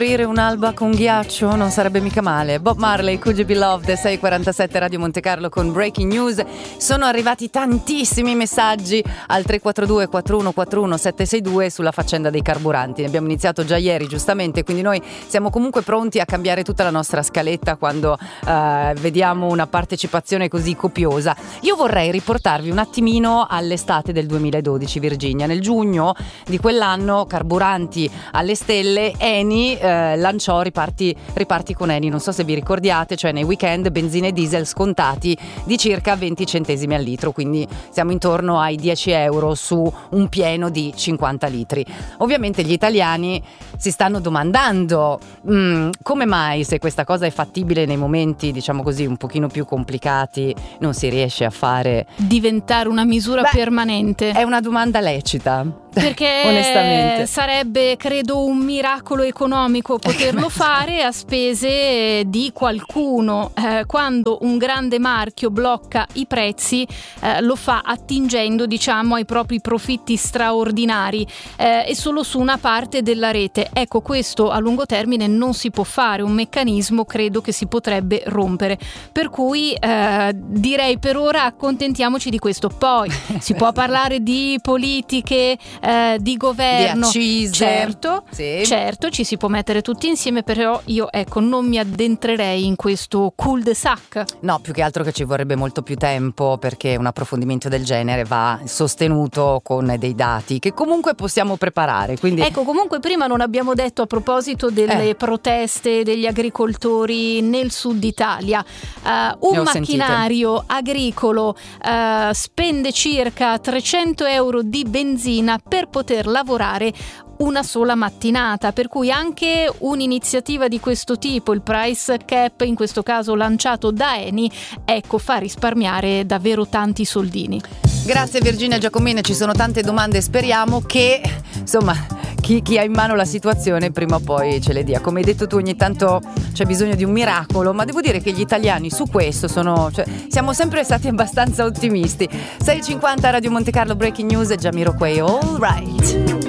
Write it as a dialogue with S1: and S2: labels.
S1: Aprire un'alba con ghiaccio non sarebbe mica male. Bob Marley, Could You Be Loved, 6:47 Radio Monte Carlo con Breaking News. Sono arrivati tantissimi messaggi al 342 4141 762 sulla faccenda dei carburanti. Ne abbiamo iniziato già ieri, giustamente, quindi noi siamo comunque pronti a cambiare tutta la nostra scaletta quando vediamo una partecipazione così copiosa. Io vorrei riportarvi un attimino all'estate del 2012, Virginia. Nel giugno di quell'anno, carburanti alle stelle, Eni lanciò riparti con Eni, non so se vi ricordiate, cioè nei weekend benzina e diesel scontati di circa 20 centesimi al litro, quindi siamo intorno ai 10 euro su un pieno di 50 litri. Ovviamente gli italiani si stanno domandando come mai, se questa cosa è fattibile nei momenti, diciamo così, un pochino più complicati, non si riesce a fare
S2: diventare una misura permanente.
S1: È una domanda lecita,
S2: perché
S1: onestamente
S2: sarebbe, credo, un miracolo economico poterlo fare a spese di qualcuno. Quando un grande marchio blocca i prezzi, lo fa attingendo, diciamo, ai propri profitti straordinari e solo su una parte della rete. Ecco, questo a lungo termine non si può fare, un meccanismo credo che si potrebbe rompere, per cui direi per ora accontentiamoci di questo. Poi si può parlare di politiche, di governo,
S1: di accise,
S2: certo, ci si può mettere tutti insieme, però io non mi addentrerei in questo cul-de-sac.
S1: No, più che altro che ci vorrebbe molto più tempo, perché un approfondimento del genere va sostenuto con dei dati che comunque possiamo preparare. Quindi
S2: ecco, comunque prima non abbiamo detto, a proposito delle proteste degli agricoltori nel sud Italia, un macchinario agricolo spende circa 300 euro di benzina per poter lavorare una sola mattinata, per cui anche un'iniziativa di questo tipo, il price cap, in questo caso lanciato da Eni, fa risparmiare davvero tanti soldini.
S1: Grazie Virginia Giacomini, ci sono tante domande, speriamo che insomma chi ha in mano la situazione prima o poi ce le dia. Come hai detto tu, ogni tanto c'è bisogno di un miracolo, ma devo dire che gli italiani su questo siamo sempre stati abbastanza ottimisti. 6:50 Radio Monte Carlo, Breaking News, Jamiroquai, All Right.